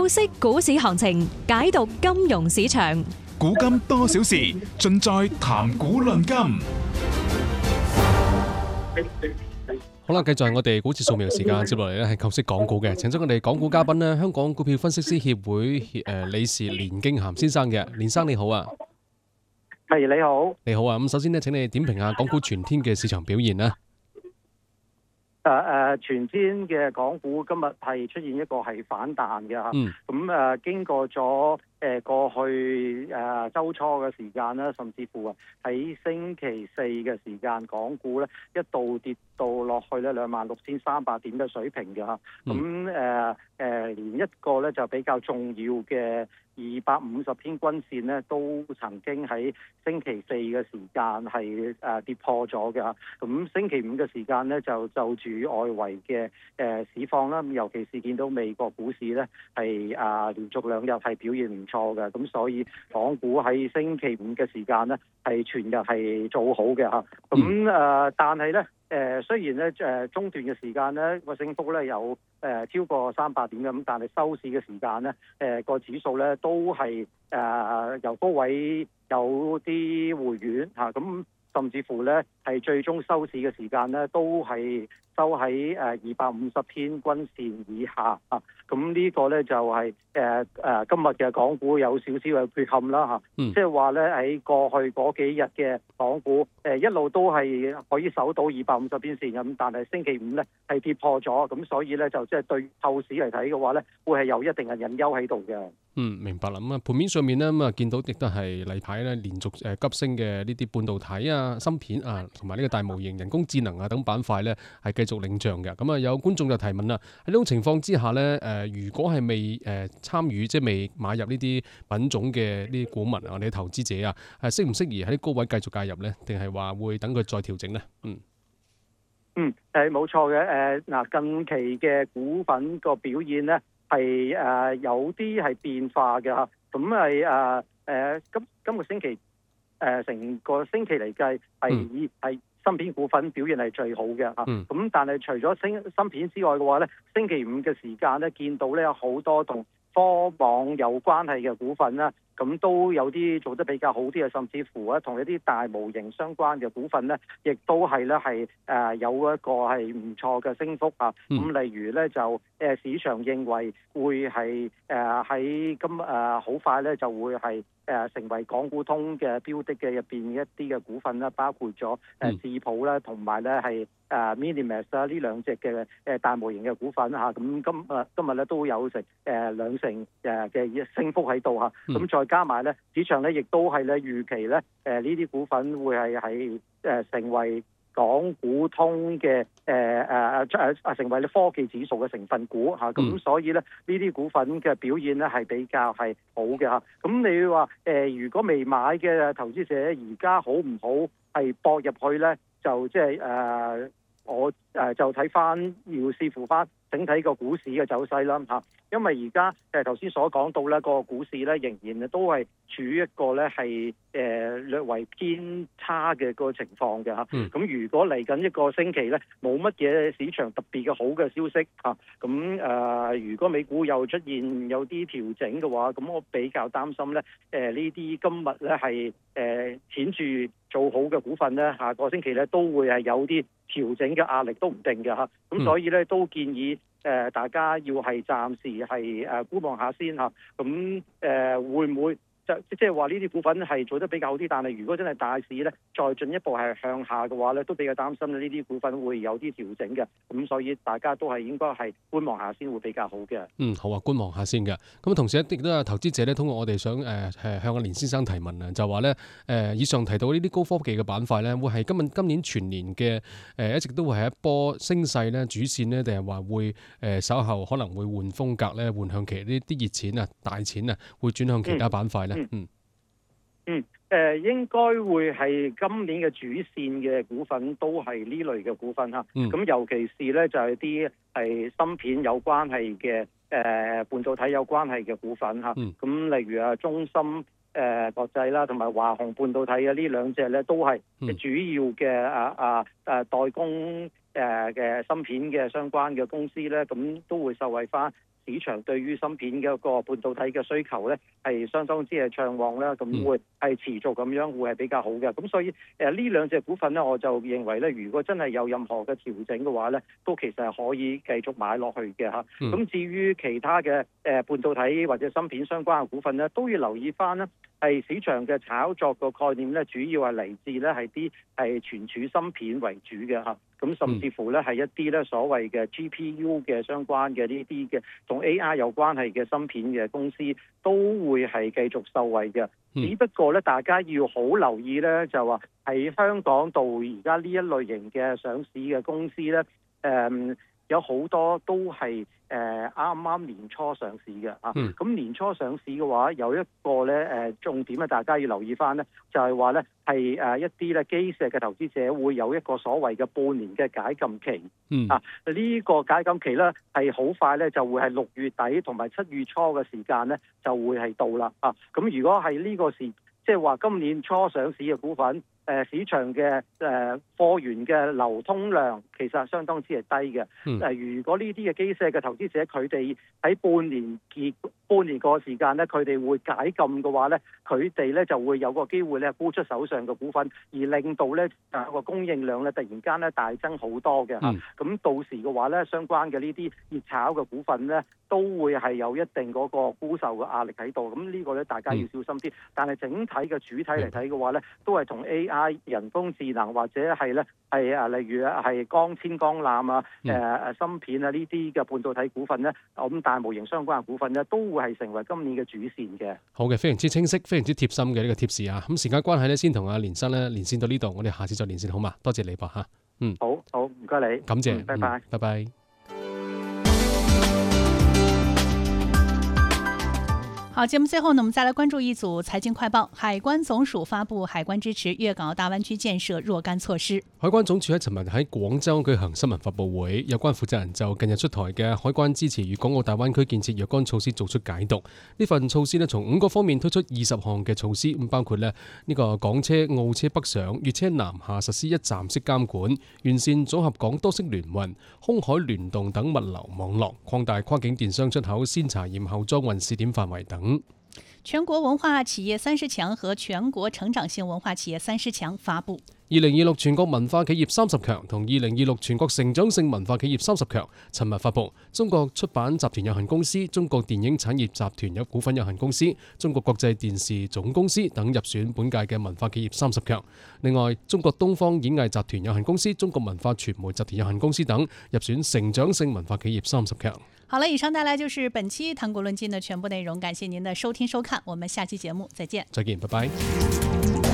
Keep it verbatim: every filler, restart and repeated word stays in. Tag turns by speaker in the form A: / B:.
A: 透析股市行情，解讀金融市場。
B: 古今多少事，盡在談股論金。
C: 好啦，繼續係我哋股市掃描時間，接落嚟咧係透析港股嘅，請咗我哋港股嘉賓咧，香港股票分析師協會誒理事連敬涵先生嘅，連生你好啊。
D: 係你好，
C: 你好啊。咁首先呢，請你點評下港股全天嘅市場表現啦。
D: 誒、呃、誒，全天嘅港股今日係出現一個係反彈嘅嚇，咁誒、
C: 嗯
D: 呃、經過咗誒、呃、過去誒、呃、週初嘅時間啦，甚至乎啊喺星期四嘅時間，港股咧一度跌到落去咧兩萬六千三百點嘅水平嘅嚇，咁誒誒連一個咧就比較重要嘅二百五十天均線咧，都曾經喺星期四嘅時間係誒跌破咗嘅。咁星期五嘅時間咧，就就住外圍嘅誒市況啦，咁尤其是見到美國股市咧係啊連續兩日係表現唔錯嘅，咁所以港股喺星期五嘅時間咧係全日係做好嘅嚇。咁誒、呃，但係咧。誒、呃、雖然咧誒、呃、中段嘅時間咧個升幅咧有誒、呃、超過三百點咁，但係收市嘅時間咧誒個指數咧都係誒、呃、由高位有啲回軟嚇，咁、啊、甚至乎咧係最終收市嘅時間咧都係收喺誒二百五十天均線以下啊。咁呢個咧就係誒誒今日嘅港股有少少嘅缺陷啦嚇，即係話咧喺過去嗰幾日嘅港股誒、呃、一路都係可以守到二百五十天線咁，但係星期五咧係跌破咗，咁所以咧就即係對後市嚟睇嘅話咧，會係有一定嘅隱憂喺度嘅。
C: 嗯，明白啦。咁啊，盤面上面咧咁啊，見到亦都係例牌咧連續誒急升嘅呢啲半導體啊、芯片啊，同埋呢個大模型、人工智能啊等板塊咧係繼續領漲嘅。咁啊，有觀眾就提問啦，喺呢種情況之下咧，誒如果係未誒參與即係未買入呢啲品種嘅呢啲股民啊，你啲投資者啊，係適唔適宜喺啲高位繼續介入咧，定係話會等佢再調整咧？嗯。
D: 嗯，誒冇錯嘅，誒嗱近期嘅股份個表現咧係誒有啲係變化嘅嚇，咁係誒誒今今個星期誒成、呃、個星期嚟計係以係芯片股份表現係最好嘅嚇，咁、嗯、但係除咗芯芯片之外嘅話咧，星期五嘅時間咧見到咧有好多同科網有關係嘅股份啦。咁都有啲做得比較好啲嘅，甚至乎咧同一啲大模型相關嘅股份咧，亦都係咧係誒有一個係唔錯嘅升幅啊。咁、嗯、例如咧就誒、呃、市場認為會係誒喺今誒好快咧就會係誒、呃、成為港股通嘅標的嘅入邊一啲嘅股份啦，包括咗誒智普啦，同埋咧係誒 Minimax 啊呢兩隻嘅誒大模型嘅股份嚇。咁、啊、今誒今日咧都有成誒、呃、兩成誒嘅升幅喺度嚇。咁、啊、再加埋咧，市場咧亦都係咧預期咧，誒呢啲股份會係喺誒成為港股通嘅誒誒誒誒成為咧科技指數嘅成分股嚇，咁、啊、所以咧呢啲股份嘅表現咧係比較係好嘅嚇。咁你話誒、呃、如果未買嘅投資者而家好唔好係搏入去咧？就即係誒我誒、呃、就睇翻要視乎翻整體個股市嘅走勢啦嚇。因為而家誒頭先所講到咧，個股市咧仍然都係處於一個咧係誒略為偏差嘅個情況嘅嚇。咁、嗯、如果嚟緊一個星期咧，冇乜嘢市場特別嘅好嘅消息嚇，咁、啊、誒、呃、如果美股又出現有啲調整嘅話，咁我比較擔心咧誒呢啲、呃、今日咧係誒顯著做好嘅股份咧，下個星期咧都會係有啲調整嘅壓力都唔定嘅嚇。咁、啊、所以咧都建議。誒、呃，大家要係暫時係誒觀望下先嚇，咁誒、呃、會唔會就即係話呢啲股份係做得比較好啲？但係如果真係大市咧再進一步係向下嘅話咧，都比較擔心呢啲股份會有啲調整嘅。咁所以大家都係應該係觀望下先會比較好嘅。
C: 嗯，好啊，觀望下先嘅。咁同時亦都有投資者咧，通過我哋想誒誒、呃、向阿連先生提問啊，就話咧誒以上提到呢啲高科技嘅板塊咧，會係今日今年全年嘅誒、呃、一直都會係一波升勢咧主線咧，定係話會誒、呃、稍後可能會換風格咧，換向其呢啲熱錢啊、大錢啊，會轉向其他板塊咧？
D: 嗯嗯，誒、呃、應該會係今年嘅主線嘅股份都係呢類嘅股份嚇，咁、嗯、尤其是咧就係啲係芯片有關係嘅誒、呃、半導體有關係嘅股份嚇，咁、嗯、例如啊中芯誒、呃、國際啦，同埋華虹半導體啊呢兩隻咧都係主要嘅啊啊誒代工誒嘅芯片嘅相關嘅公司咧，咁都會受惠翻市場對於芯片嘅一個半導體嘅需求咧係相當之係暢旺啦，咁會係持續咁樣會係比較好嘅。咁所以誒呢兩隻股份咧，我就認為咧，如果真係有任何嘅調整嘅話咧，都其實係可以繼續買落去嘅嚇。咁、嗯、至於其他嘅誒半導體或者芯片相關嘅股份咧，都要留意翻咧，係市場嘅炒作個概念咧，主要係嚟自咧係啲係存儲芯片為主嘅嚇。咁甚至乎咧係一啲咧所謂嘅 G P U 嘅相關嘅呢啲嘅同 A I 有關係嘅芯片嘅公司都會係繼續受惠嘅。只不過咧，大家要好留意咧，就話喺香港到而家呢一類型嘅上市嘅公司咧，誒、嗯、有好多都係誒啱啱年初上市嘅啊。咁、嗯、年初上市嘅話，有一個咧誒、呃、重點咧，大家要留意翻咧，就係話咧係誒一啲咧基石嘅投資者會有一個所謂嘅半年嘅解禁期。嗯、啊，呢、呢個解禁期咧係好快咧就會係六月底同埋七月初嘅時間咧就會係到啦。啊，咁如果係呢個時，即係話今年初上市嘅股份。誒、呃、市場嘅誒貨源嘅流通量其實相當之係低嘅。誒、嗯呃、如果呢啲嘅機械嘅投資者佢哋喺半年結半年個時間咧，佢哋會解禁嘅話咧，佢哋咧就會有個機會咧沽出手上嘅股份，而令到咧誒個供應量咧突然間咧大增好多嘅嚇。咁、嗯、到時嘅話咧，相關嘅呢啲熱炒嘅股份咧，都會係有一定嗰個沽售嘅壓力喺度。咁呢個咧大家要小心啲。嗯、但係整體嘅主體嚟睇嘅話咧，都係同 A I、人工智能或者係咧係啊，例如係光纖光纜啊、誒、呃、誒芯片啊呢啲嘅半導體股份咧，咁大模型相關嘅股份咧，都會係成為今年嘅主線嘅。
C: 好嘅，非常之清晰，非常之貼心嘅呢個貼士啊！咁時間關係咧，先同阿連生咧連線到呢度，我哋下次再連線好嘛？多謝你噃嚇。嗯，
D: 好好唔該你，
C: 感謝，
D: 嗯、拜拜，
C: 嗯、拜拜。
E: 好，節目最後呢，我們再來關注一組財經快報。海關總署發布海關支持粵港澳大灣區建設若干措施。
C: 海關總署喺尋日喺廣州舉行新聞發佈會，有關負責人就近日出台嘅海關支持粵港澳大灣區建設若干措施作出解讀。呢份措施呢，從五個方面推出二十項嘅措施，咁包括呢呢個港車、澳車北上、粵車南下實施一站式監管，完善組合港多式聯運、空海聯動等物流網絡，擴大跨境電商出口先查驗後裝運試點範圍等。
E: 全國文化企業三十強和全國成長性文化企業三十強發布。
C: 二零二六全國文化企業三十強同二零二六全國成長性文化企業三十強，尋日發布。中國出版集團有限公司、中國電影產業集團有股份有限公司、中國國際電視總公司等入選本屆嘅文化企業三十強。另外，中國東方演藝集團有限公司、中國文化傳媒集團有限公司等入選成長性文化企業三十強。
E: 好了，以上帶來就是本期談股論盡的全部內容，感謝您的收聽收看，我們下期節目再見。
C: 再見，拜拜。